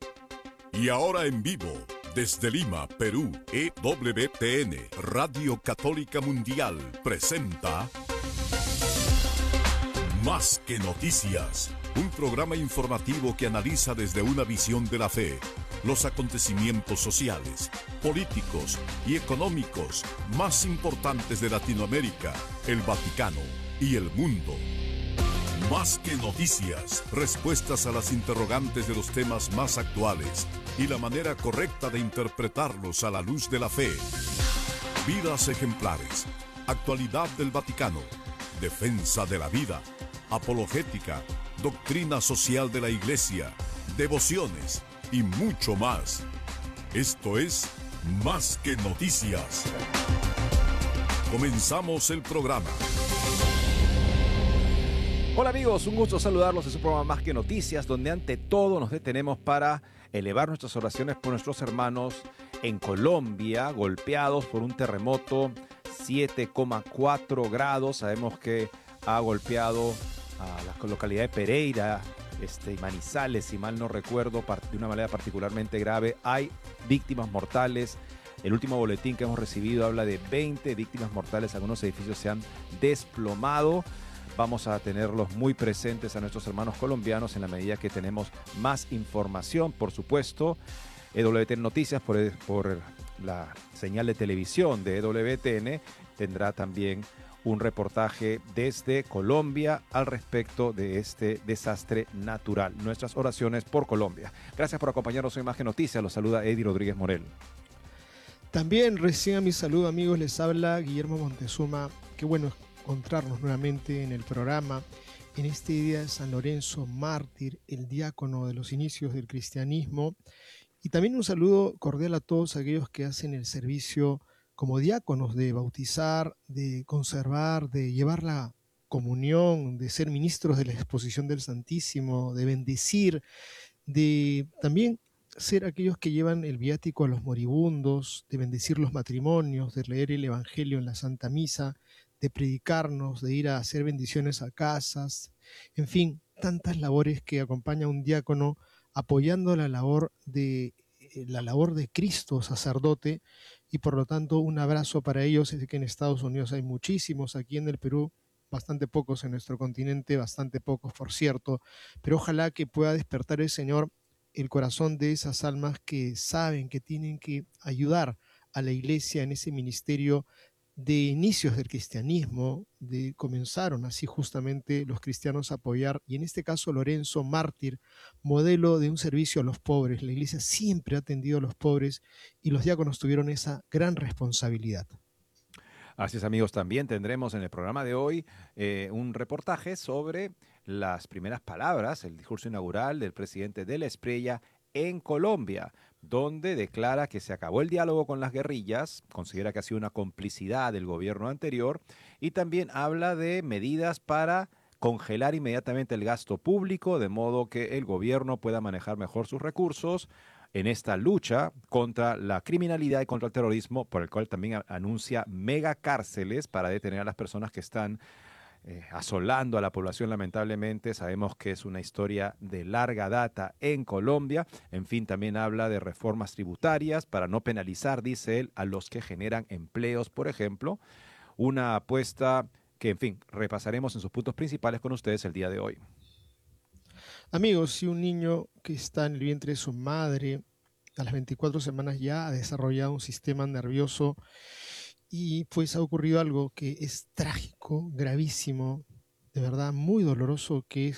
Y ahora en vivo, desde Lima, Perú, EWTN, Radio Católica Mundial, presenta Más que Noticias, un programa informativo que analiza desde una visión de la fe los acontecimientos sociales, políticos y económicos más importantes de Latinoamérica, el Vaticano y el mundo. Más que noticias, respuestas a las interrogantes de los temas más actuales y la manera correcta de interpretarlos a la luz de la fe. Vidas ejemplares, actualidad del Vaticano, defensa de la vida, apologética, doctrina social de la Iglesia, devociones y mucho más. Esto es Más que Noticias. Comenzamos el programa. Hola amigos, un gusto saludarlos en su programa Más que Noticias, donde ante todo nos detenemos para elevar nuestras oraciones por nuestros hermanos en Colombia, golpeados por un terremoto 7,4 grados. Sabemos que ha golpeado a la localidad de Pereira, Manizales, si mal no recuerdo, de una manera particularmente grave. Hay víctimas mortales. El último boletín que hemos recibido habla de 20 víctimas mortales. Algunos edificios se han desplomado. Vamos a tenerlos muy presentes a nuestros hermanos colombianos en la medida que tenemos más información. Por supuesto, EWTN Noticias, por la señal de televisión de EWTN, tendrá también un reportaje desde Colombia al respecto de este desastre natural. Nuestras oraciones por Colombia. Gracias por acompañarnos hoy en Más que Noticias. Los saluda Eddie Rodríguez Morel. También reciban mi saludo, amigos. Les habla Guillermo Montezuma. Qué bueno encontrarnos nuevamente en el programa en este día de San Lorenzo Mártir, el diácono de los inicios del cristianismo. Y también un saludo cordial a todos aquellos que hacen el servicio como diáconos, de bautizar, de conservar, de llevar la comunión, de ser ministros de la exposición del Santísimo, de bendecir, de también ser aquellos que llevan el viático a los moribundos, de bendecir los matrimonios, de leer el Evangelio en la Santa Misa, de predicarnos, de ir a hacer bendiciones a casas, en fin, tantas labores que acompaña a un diácono apoyando la labor de Cristo sacerdote. Y por lo tanto un abrazo para ellos. Sé que en Estados Unidos hay muchísimos, aquí en el Perú bastante pocos, en nuestro continente bastante pocos, por cierto, pero ojalá que pueda despertar el Señor el corazón de esas almas que saben que tienen que ayudar a la Iglesia en ese ministerio de inicios del cristianismo. Comenzaron así justamente los cristianos a apoyar, y en este caso Lorenzo Mártir, modelo de un servicio a los pobres. La Iglesia siempre ha atendido a los pobres y los diáconos tuvieron esa gran responsabilidad. Así es, amigos, también tendremos en el programa de hoy un reportaje sobre las primeras palabras, el discurso inaugural del presidente de la Espriella en Colombia, donde declara que se acabó el diálogo con las guerrillas, considera que ha sido una complicidad del gobierno anterior, y también habla de medidas para congelar inmediatamente el gasto público, de modo que el gobierno pueda manejar mejor sus recursos en esta lucha contra la criminalidad y contra el terrorismo, por el cual también anuncia megacárceles para detener a las personas que están asolando a la población. Lamentablemente sabemos que es una historia de larga data en Colombia. En fin, también habla de reformas tributarias para no penalizar, dice él, a los que generan empleos, por ejemplo. Una apuesta que, en fin, repasaremos en sus puntos principales con ustedes el día de hoy. Amigos, si un niño que está en el vientre de su madre a las 24 semanas ya ha desarrollado un sistema nervioso, y pues ha ocurrido algo que es trágico, gravísimo, de verdad muy doloroso, que es